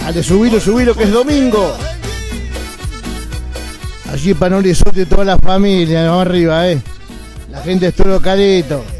Dale, subilo que es domingo. Allí Panoli Soto y toda la familia, vamos arriba, La gente es todo calito.